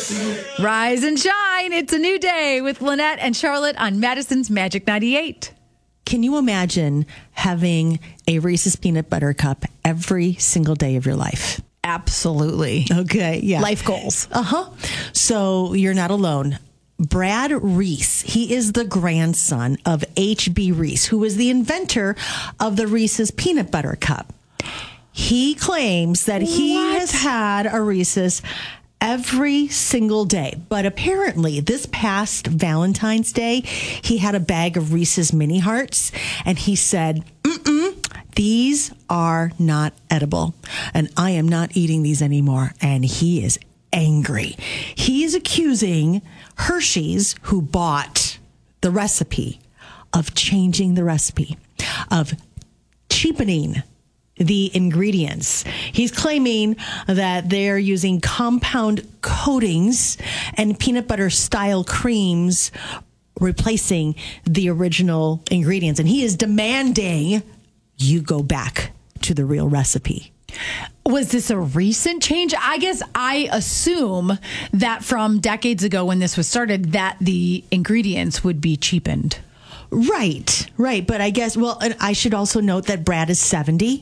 Rise and shine. It's a new day with Lynette and Charlotte on Madison's Magic 98. Can you imagine having a Reese's peanut butter cup every single day of your life? Absolutely. Okay, yeah. Life goals. So you're not alone. Brad Reese, he is the grandson of H.B. Reese, who was the inventor of the Reese's peanut butter cup. He claims that he has had a Reese's every single day. But apparently this past Valentine's Day, he had a bag of Reese's Mini Hearts and he said, these are not edible and I am not eating these anymore. And he is angry. He is accusing Hershey's, who bought the recipe, of changing the recipe, of cheapening the ingredients. He's claiming that they're using compound coatings and peanut butter style creams replacing the original ingredients. And he is demanding you go back to the real recipe. Was this a recent change? I guess I assume that from decades ago when this was started, that the ingredients would be cheapened. Right. But I guess, and I should also note that Brad is 70.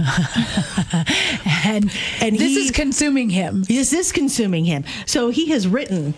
and this is consuming him. This is consuming him. So he has written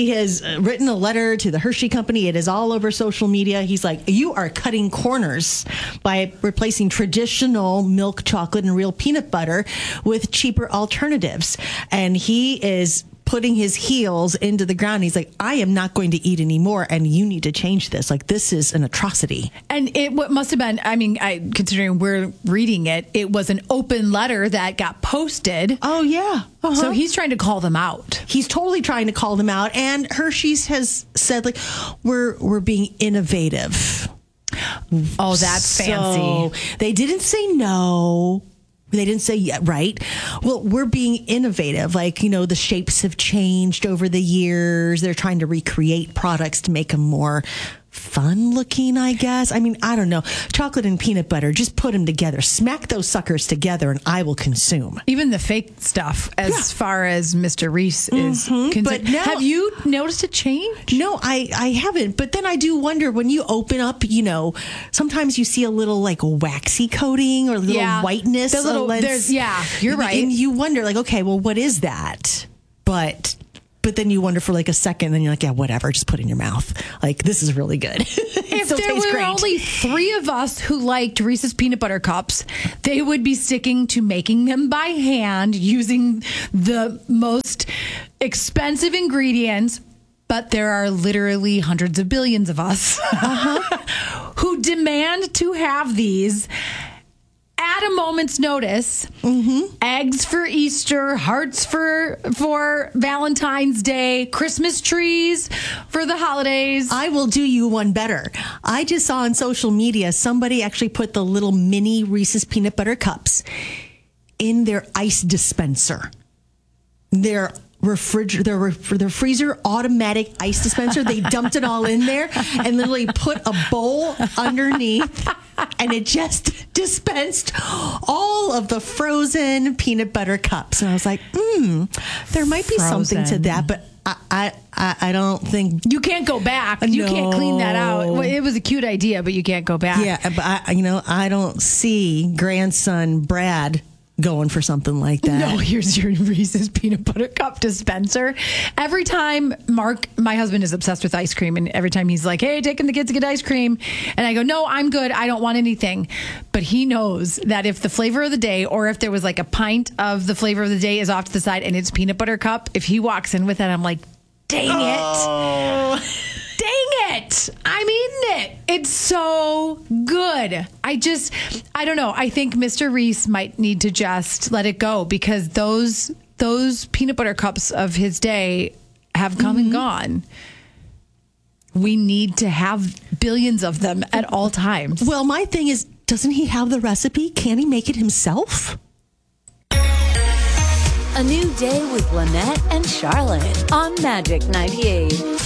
a letter to the Hershey Company. It is all over social media. He's like, you are cutting corners by replacing traditional milk chocolate and real peanut butter with cheaper alternatives. And he is putting his heels into the ground. He's like, I am not going to eat anymore, and you need to change this. Like, this is an atrocity. And what must have been, considering we're reading it, it was an open letter that got posted. Oh, yeah. So he's trying to call them out. He's totally trying to call them out. And Hershey's has said, like, we're being innovative. Oh, that's fancy. They didn't say no. They didn't say, yeah, right. Well, we're being innovative. Like, the shapes have changed over the years. They're trying to recreate products to make them more fun looking, I guess. I don't know. Chocolate and peanut butter, just put them together. Smack those suckers together and I will consume. Even the fake stuff, as far as Mr. Reese is concerned. But now, have you noticed a change? No, I haven't. But then I do wonder, when you open up, sometimes you see a little like waxy coating or a little whiteness. You're right. And you wonder, like, okay, well, what is that? But then you wonder for like a second, and then you're like, yeah, whatever, just put it in your mouth. Like, this is really good. If there were only 3 of us who liked Reese's peanut butter cups, they would be sticking to making them by hand using the most expensive ingredients. But there are literally hundreds of billions of us who demand to have these at a moment's notice. Eggs for Easter, hearts for Valentine's Day, Christmas trees for the holidays. I will do you one better. I just saw on social media somebody actually put the little mini Reese's peanut butter cups in their ice dispenser. Their freezer automatic ice dispenser. They dumped it all in there and literally put a bowl underneath, and it just dispensed all of the frozen peanut butter cups. And I was like, there might be something to that, but I don't think you can't go back. You can't clean that out. Well, it was a cute idea, but you can't go back. Yeah, but I don't see grandson Brad going for something like that. No, here's your Reese's peanut butter cup dispenser. Every time my husband is obsessed with ice cream, and every time he's like, hey, taking the kids to get ice cream, and I go, no, I'm good, I don't want anything. But he knows that if the flavor of the day, or if there was like a pint of the flavor of the day is off to the side and it's peanut butter cup, if he walks in with that, I'm like, dang it. Dang it. I'm eating it. It's so good. I don't know. I think Mr. Reese might need to just let it go, because those peanut butter cups of his day have come and gone. We need to have billions of them at all times. Well, my thing is, doesn't he have the recipe? Can he make it himself? A new day with Lynette and Charlotte on Magic 98.